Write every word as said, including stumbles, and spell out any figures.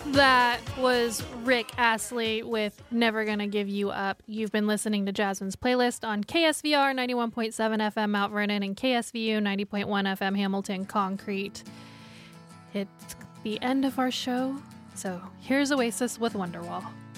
That was Rick Astley with Never Gonna Give You Up. You've been listening to Jasmine's Playlist on K S V R ninety-one point seven F M Mount Vernon and K S V U ninety point one F M Hamilton Concrete. It's the end of our show, so here's Oasis with Wonderwall.